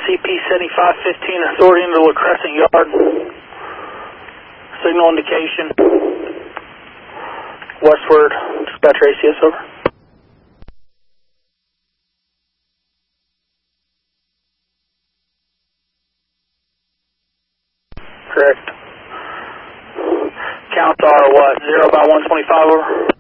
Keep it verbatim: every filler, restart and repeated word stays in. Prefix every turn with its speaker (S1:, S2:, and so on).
S1: C P seventy-five fifteen authority into the Crescent Yard. Signal indication. Westward, dispatch A C S over. Correct. Counts are what? Zero by one twenty-five over?